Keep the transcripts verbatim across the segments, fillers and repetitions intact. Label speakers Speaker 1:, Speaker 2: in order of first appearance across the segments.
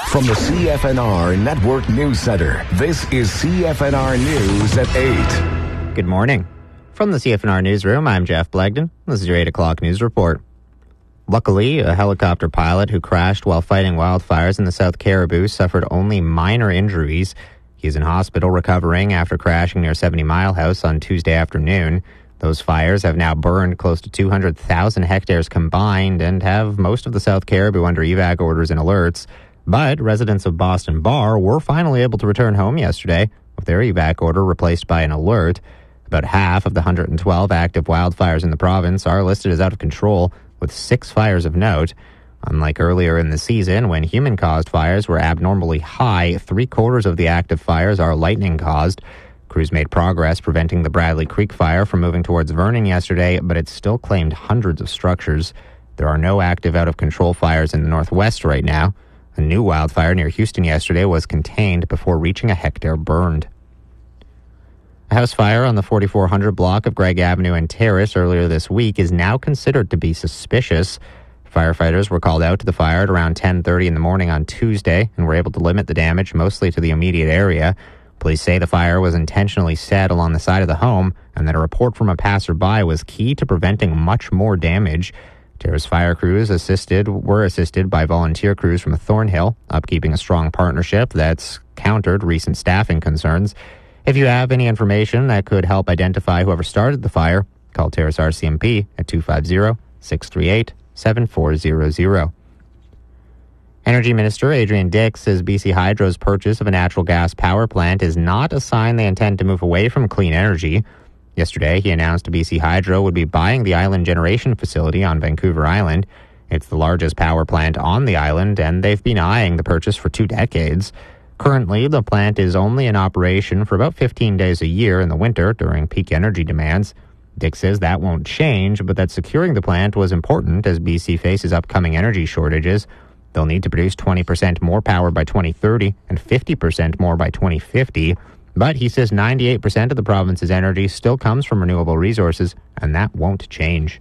Speaker 1: From the C F N R Network News Center, this is C F N R News at eight.
Speaker 2: Good morning. From the C F N R Newsroom, I'm Jeff Blegden. This is your eight o'clock news report. Luckily, a helicopter pilot who crashed while fighting wildfires in the South Cariboo suffered only minor injuries. He is in hospital recovering after crashing near seventy Mile House on Tuesday afternoon. Those fires have now burned close to two hundred thousand hectares combined and have most of the South Cariboo under evac orders and alerts. But residents of Boston Bar were finally able to return home yesterday with their evac order replaced by an alert. About half of the one hundred twelve active wildfires in the province are listed as out of control, with six fires of note. Unlike earlier in the season, when human-caused fires were abnormally high, three-quarters of the active fires are lightning-caused. Crews made progress preventing the Bradley Creek fire from moving towards Vernon yesterday, but it still claimed hundreds of structures. There are no active out-of-control fires in the northwest right now. A new wildfire near Houston yesterday was contained before reaching a hectare burned. A house fire on the forty-four hundred block of Gregg Avenue and Terrace earlier this week is now considered to be suspicious. Firefighters were called out to the fire at around ten thirty in the morning on Tuesday and were able to limit the damage mostly to the immediate area. Police say the fire was intentionally set along the side of the home and that a report from a passerby was key to preventing much more damage. Terrace fire crews assisted were assisted by volunteer crews from Thornhill, upkeeping a strong partnership that's countered recent staffing concerns. If you have any information that could help identify whoever started the fire, call Terrace R C M P at two five zero, six three eight, seven four zero zero. Energy Minister Adrian Dix says B C Hydro's purchase of a natural gas power plant is not a sign they intend to move away from clean energy. Yesterday, he announced B C Hydro would be buying the Island Generation Facility on Vancouver Island. It's the largest power plant on the island, and they've been eyeing the purchase for two decades. Currently, the plant is only in operation for about fifteen days a year in the winter during peak energy demands. Dix says that won't change, but that securing the plant was important as B C faces upcoming energy shortages. They'll need to produce twenty percent more power by twenty thirty and fifty percent more by twenty fifty. But he says ninety-eight percent of the province's energy still comes from renewable resources, and that won't change.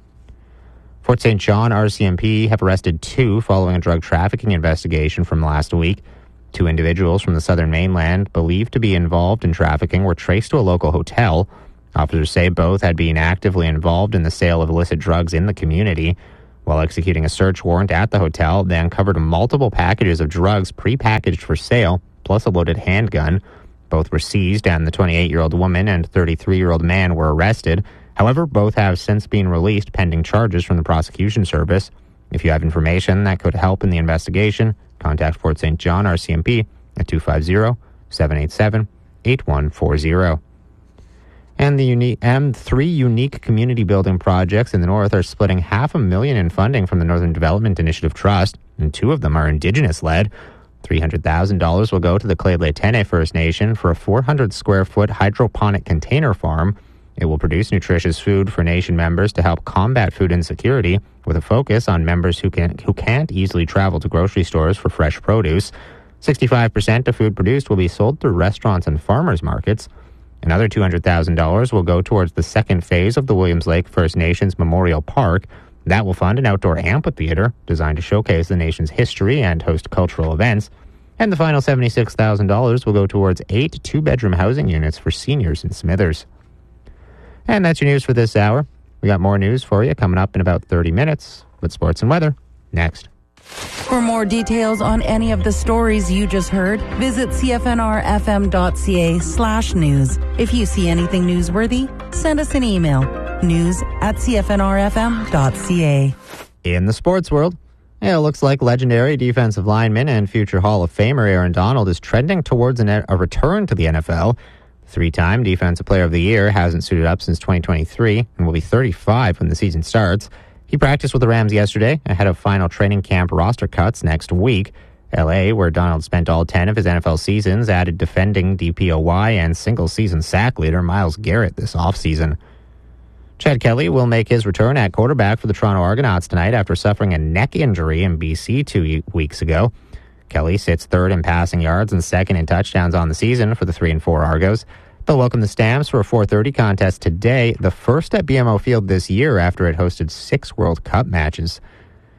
Speaker 2: Fort Saint John R C M P have arrested two following a drug trafficking investigation from last week. Two individuals from the southern mainland believed to be involved in trafficking were traced to a local hotel. Officers say both had been actively involved in the sale of illicit drugs in the community. While executing a search warrant at the hotel, they uncovered multiple packages of drugs pre-packaged for sale, plus a loaded handgun. Both were seized, and the twenty-eight-year-old woman and thirty-three-year-old man were arrested. However, both have since been released pending charges from the prosecution service. If you have information that could help in the investigation, contact Fort Saint John R C M P at two five zero, seven eight seven, eight one four zero. And the unique and three unique community building projects in the north are splitting half a million in funding from the Northern Development Initiative Trust, and two of them are Indigenous-led. three hundred thousand dollars will go to the Kleidle-Tene First Nation for a four hundred square foot hydroponic container farm. It will produce nutritious food for Nation members to help combat food insecurity, with a focus on members who, can, who can't easily travel to grocery stores for fresh produce. sixty-five percent of food produced will be sold through restaurants and farmers markets. Another two hundred thousand dollars will go towards the second phase of the Williams Lake First Nations Memorial Park. That will fund an outdoor amphitheater designed to showcase the nation's history and host cultural events. And the final seventy-six thousand dollars will go towards eight two-bedroom housing units for seniors in Smithers. And that's your news for this hour. We got more news for you coming up in about thirty minutes with sports and weather next.
Speaker 3: For more details on any of the stories you just heard, visit cfnrfm.ca slash news. If you see anything newsworthy, send us an email. News at cfnrfm.ca.
Speaker 2: In the sports world, it looks like legendary defensive lineman and future Hall of Famer Aaron Donald is trending towards an, a return to the N F L. Three-time Defensive Player of the Year hasn't suited up since twenty twenty-three and will be thirty-five when the season starts. He practiced with the Rams yesterday ahead of final training camp roster cuts next week. L A, where Donald spent all ten of his N F L seasons, added defending D P O Y and single-season sack leader Myles Garrett this offseason. Chad Kelly will make his return at quarterback for the Toronto Argonauts tonight after suffering a neck injury in B C two weeks ago. Kelly sits third in passing yards and second in touchdowns on the season for the three and four Argos. They'll welcome the Stamps for a four thirty contest today, the first at B M O Field this year after it hosted six World Cup matches.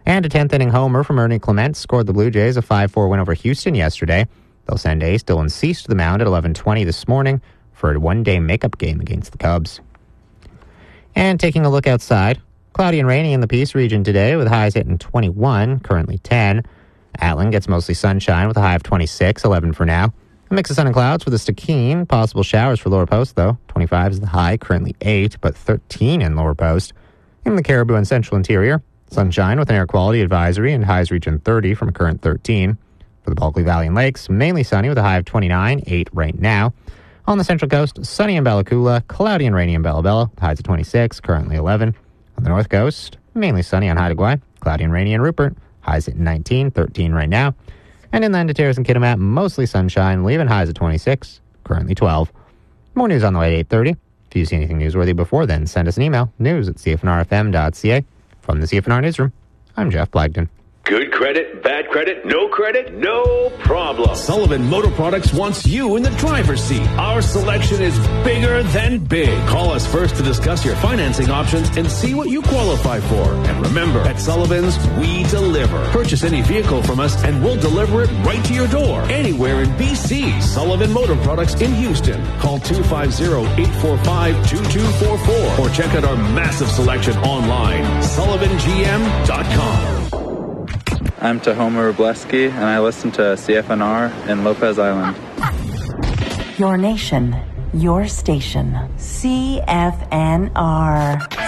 Speaker 2: And a tenth inning homer from Ernie Clement scored the Blue Jays a five four win over Houston yesterday. They'll send ace Dylan Cease to the mound at eleven twenty this morning for a one-day makeup game against the Cubs. And taking a look outside, cloudy and rainy in the Peace region today with highs hitting twenty-one, currently ten. Atlin gets mostly sunshine with a high of twenty-six, eleven for now. A mix of sun and clouds for the Stikine. Possible showers for Lower Post, though. twenty-five is the high, currently eight, but thirteen in Lower Post. In the Caribou and Central Interior, sunshine with an air quality advisory and highs reaching thirty from a current thirteen. For the Bulkley Valley and Lakes, mainly sunny with a high of twenty-nine, eight right now. On the Central Coast, sunny in Bella Coola, cloudy and rainy in Bella Bella, highs of twenty-six, currently eleven. On the North Coast, mainly sunny on Haida Gwaii, cloudy and rainy in Rupert, highs at nineteen, thirteen right now. And inland to Terrace and Kitimat, mostly sunshine, leaving highs at twenty-six, currently twelve. More news on the way at eight thirty. If you see anything newsworthy before then, send us an email, news at c f n r f m dot c a. From the C F N R Newsroom, I'm Jeff Blagden.
Speaker 4: Good credit, bad credit, no credit, no problem.
Speaker 5: Sullivan Motor Products wants you in the driver's seat. Our selection is bigger than big. Call us first to discuss your financing options and see what you qualify for. And remember, at Sullivan's, we deliver. Purchase any vehicle from us and we'll deliver it right to your door. Anywhere in B C. Sullivan Motor Products in Houston. Call two five zero, eight four five, two two four four or check out our massive selection online, sullivan g m dot com.
Speaker 6: I'm Tahomer Rubleski, and I listen to C F N R in Lopez Island.
Speaker 3: Your nation, your station. C F N R.